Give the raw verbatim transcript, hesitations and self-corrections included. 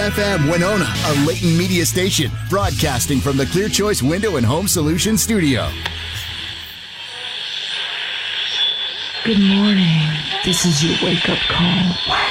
F M Winona, a Leighton Media station, broadcasting from the Clear Choice Window and Home Solutions studio. Good morning. This is your wake-up call.